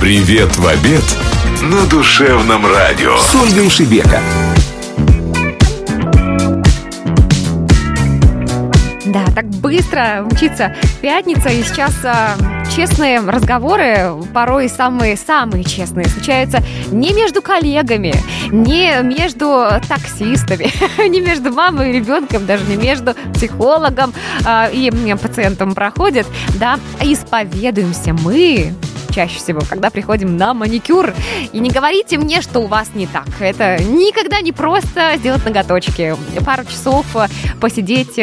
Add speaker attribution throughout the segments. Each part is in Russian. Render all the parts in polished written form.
Speaker 1: Привет в обед на Душевном радио с Ольгой Шебека.
Speaker 2: Да, так быстро мчится пятница, и сейчас честные разговоры, порой самые честные, случаются не между коллегами, не между таксистами, не между мамой и ребенком, даже не между психологом и пациентом проходят, да, исповедуемся мы чаще всего, когда приходим на маникюр. И не говорите мне, что у вас не так. Это никогда не просто сделать ноготочки. Пару часов посидеть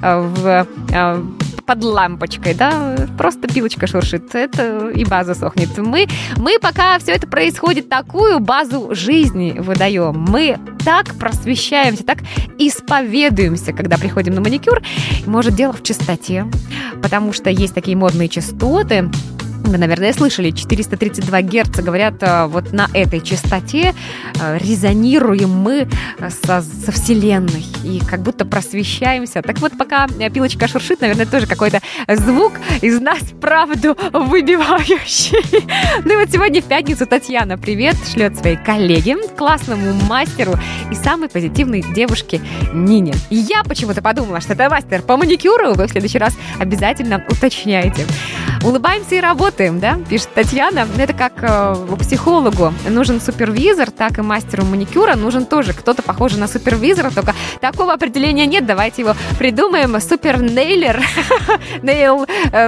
Speaker 2: под лампочкой, да, просто пилочка шуршит, это и база сохнет. Мы пока все это происходит, такую базу жизни выдаем. Мы так просвещаемся, так исповедуемся, когда приходим на маникюр. Может, дело в чистоте, потому что есть такие модные частоты. Вы, наверное, слышали, 432 Гц, говорят, вот на этой частоте резонируем мы со Вселенной и как будто просвещаемся. Так вот, пока пилочка шуршит, наверное, тоже какой-то звук из нас правду выбивающий. Ну и вот сегодня в пятницу Татьяна привет шлет своей коллеге, классному мастеру и самой позитивной девушке Нине. И я почему-то подумала, что это мастер по маникюру. Вы в следующий раз обязательно уточняйте. Улыбаемся и работаем, да, пишет Татьяна. Это как психологу нужен супервизор, так и мастеру маникюра нужен тоже кто-то похожий на супервизора, только такого определения нет. Давайте его придумаем. Супернейлер. Нейл,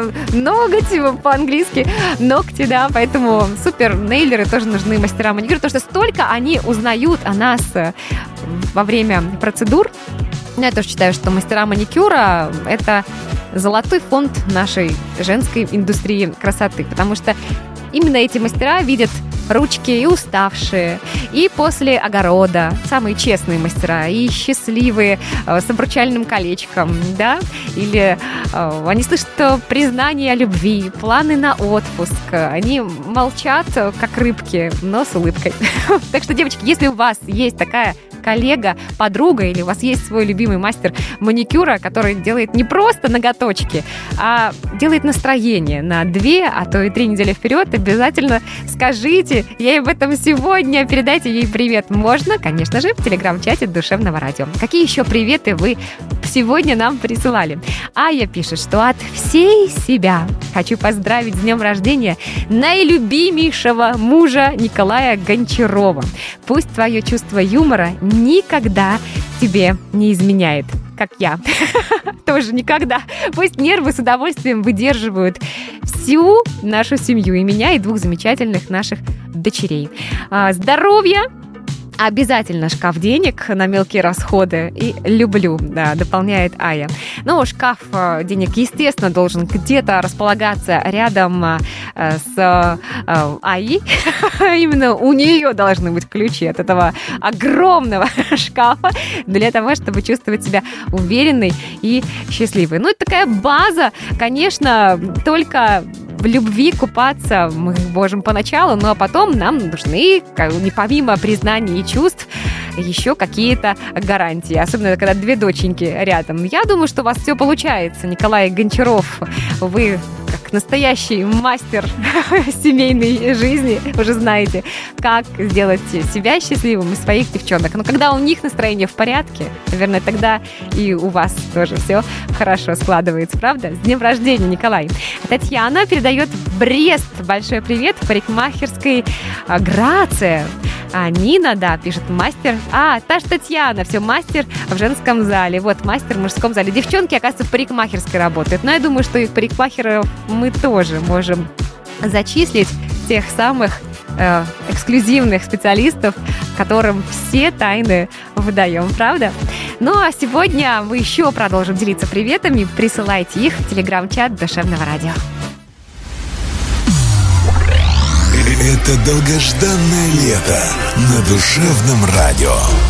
Speaker 2: ноготь по-английски. Ногти, да, поэтому супернейлеры тоже нужны мастера маникюра, потому что столько они узнают о нас во время процедур. Я тоже считаю, что мастера маникюра – это золотой фонд нашей женской индустрии красоты, потому что именно эти мастера видят ручки и уставшие, и после огорода, самые честные мастера, и счастливые, с обручальным колечком, да, или они слышат признание о любви, планы на отпуск, они молчат, как рыбки, но с улыбкой. Так что, девочки, если у вас есть такая коллега, подруга, или у вас есть свой любимый мастер маникюра, который делает не просто ноготочки, а делает настроение на 2, а то и 3 недели вперед, обязательно скажите ей об этом сегодня, передайте ей привет. Можно, конечно же, в телеграм-чате Душевного радио. Какие еще приветы вы сегодня нам присылали? Ая пишет, что от всей себя хочу поздравить с днем рождения наилюбимейшего мужа Николая Гончарова. Пусть твое чувство юмора никогда тебе не изменяет, как я. Тоже никогда. Пусть нервы с удовольствием выдерживают всю нашу семью, и меня, и 2 замечательных наших дочерей. Здоровья! Обязательно шкаф денег на мелкие расходы. И люблю, да, дополняет Ая. Ну, шкаф денег, естественно, должен где-то располагаться рядом с Аей. Именно у нее должны быть ключи от этого огромного шкафа для того, чтобы чувствовать себя уверенной и счастливой. Ну, это такая база, конечно, только в любви купаться мы можем поначалу, ну а потом нам нужны, помимо признаний и чувств, еще какие-то гарантии. Особенно, когда 2 доченьки рядом. Я думаю, что у вас все получается. Николай Гончаров, вы как настоящий мастер семейной жизни, уже знаете, как сделать себя счастливым и своих девчонок. Но когда у них настроение в порядке, наверное, тогда и у вас тоже все хорошо складывается, правда? С днем рождения, Николай! Татьяна передает в Брест большой привет парикмахерской Грация. А Нина, да, пишет мастер. Та же Татьяна, все, мастер в женском зале. Вот, мастер в мужском зале. Девчонки, оказывается, в парикмахерской работают. Но я думаю, что их парикмахеров мы тоже можем зачислить тех самых эксклюзивных специалистов, которым все тайны выдаем, правда? Ну, а сегодня мы еще продолжим делиться приветами. Присылайте их в телеграм-чат Душевного радио.
Speaker 1: Это долгожданное лето на Душевном радио.